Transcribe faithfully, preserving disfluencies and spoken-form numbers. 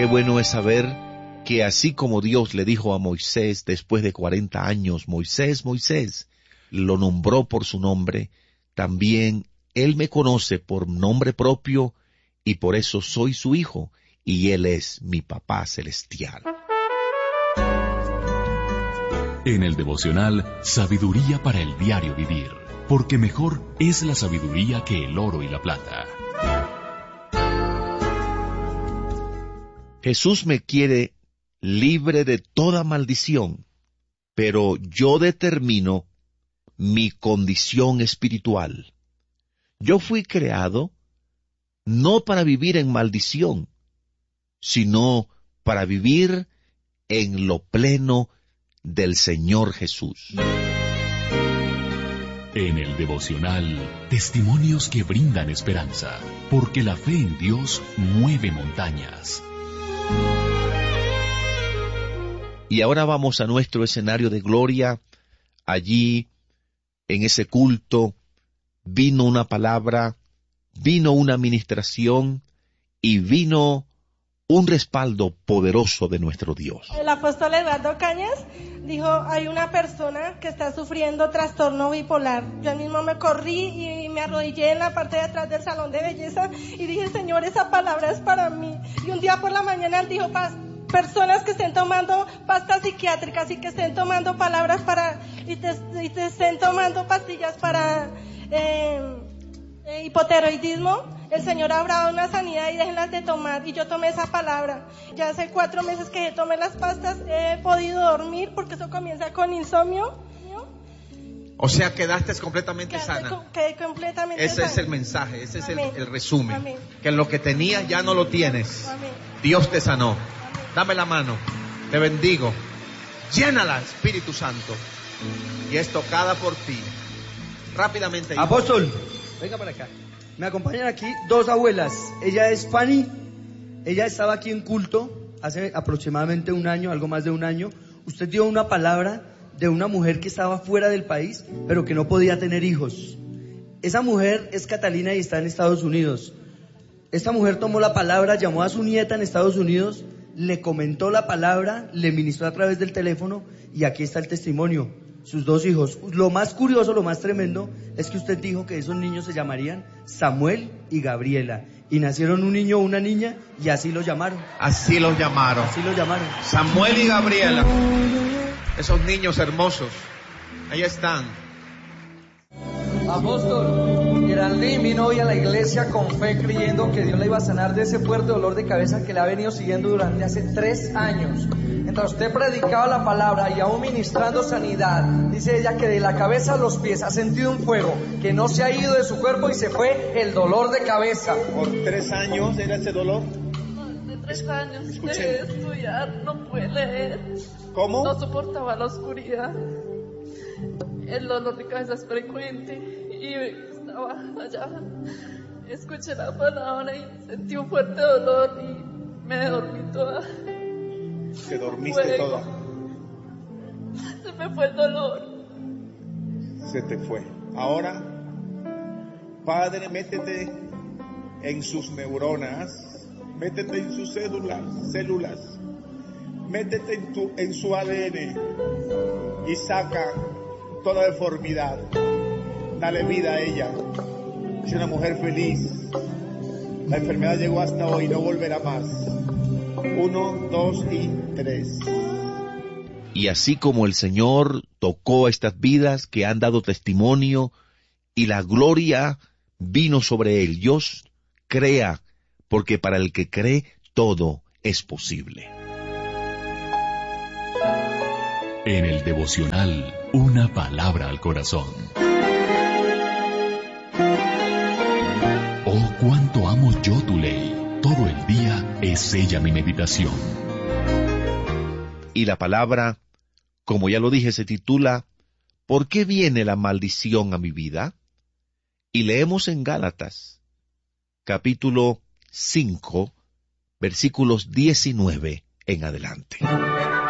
Qué bueno es saber que así como Dios le dijo a Moisés después de cuarenta años, Moisés, Moisés, lo nombró por su nombre, también Él me conoce por nombre propio y por eso soy su hijo y Él es mi papá celestial. En el devocional, sabiduría para el diario vivir, porque mejor es la sabiduría que el oro y la plata. Jesús me quiere libre de toda maldición, pero yo determino mi condición espiritual. Yo fui creado no para vivir en maldición, sino para vivir en lo pleno del Señor Jesús. En el devocional, testimonios que brindan esperanza, porque la fe en Dios mueve montañas. Y ahora vamos a nuestro escenario de gloria. Allí, en ese culto, vino una palabra, vino una administración y vino un respaldo poderoso de nuestro Dios. El apóstol Eduardo Cañas dijo, hay una persona que está sufriendo trastorno bipolar. Yo mismo me corrí y me arrodillé en la parte de atrás del salón de belleza y dije, Señor, esa palabra es para mí. Y un día por la mañana él dijo, personas que estén tomando pastas psiquiátricas y que estén tomando palabras para, y te, y te estén tomando pastillas para eh, eh, hipotiroidismo, el Señor habrá dado una sanidad y déjenlas de tomar. Y yo tomé esa palabra. Ya hace cuatro meses que tomé las pastas, he podido dormir porque eso comienza con insomnio. O sea, quedaste completamente Quedé sana. co- Quedé completamente Ese sana. es el mensaje, ese es el, Amén. el resumen. Amén. Que lo que tenías ya no lo tienes. Amén. Dios te sanó. Dame la mano. Te bendigo. Llénala, Espíritu Santo. Y es tocada por ti. Rápidamente. hijo. Apóstol, venga para acá. Me acompañan aquí dos abuelas. Ella es Fanny. Ella estaba aquí en culto hace aproximadamente un año, algo más de un año. Usted dio una palabra de una mujer que estaba fuera del país, pero que no podía tener hijos. Esa mujer es Catalina y está en Estados Unidos. Esta mujer tomó la palabra, llamó a su nieta en Estados Unidos, le comentó la palabra, le ministró a través del teléfono y aquí está el testimonio. Sus dos hijos. Lo más curioso, lo más tremendo, es que usted dijo que esos niños se llamarían Samuel y Gabriela. Y nacieron un niño o una niña y así los llamaron. Así los llamaron. Así los llamaron. Samuel y Gabriela. Esos niños hermosos. Ahí están. Apóstol, Geraldine vino hoy a la iglesia con fe, creyendo que Dios la iba a sanar de ese fuerte dolor de cabeza que la ha venido siguiendo durante hace tres años. Mientras usted predicaba la palabra y aún ministrando sanidad, dice ella que de la cabeza a los pies ha sentido un fuego que no se ha ido de su cuerpo y se fue el dolor de cabeza. ¿Por tres años era ese dolor? De tres años, Escuchen. dejé de estudiar, no pude leer, ¿Cómo? no soportaba la oscuridad, el dolor de cabeza es frecuente y estaba allá, escuché la palabra y sentí un fuerte dolor y me dormí toda. Te dormiste Fuego. toda. Se me fue el dolor. Se te fue. Ahora, Padre, métete en sus neuronas, métete en sus células, células, métete en, tu, en su A D N y saca toda deformidad. Dale vida a ella. Es una mujer feliz. La enfermedad llegó hasta hoy, no volverá más. Uno, dos y tres. Y así como el Señor tocó a estas vidas que han dado testimonio y la gloria vino sobre ellos, crea, porque para el que cree todo es posible. En el devocional, una palabra al corazón. Oh, cuánto amo yo tu ley. Todo el día es ella mi meditación. Y la palabra, como ya lo dije, se titula ¿Por qué viene la maldición a mi vida? Y leemos en Gálatas, capítulo cinco, versículos diecinueve en adelante.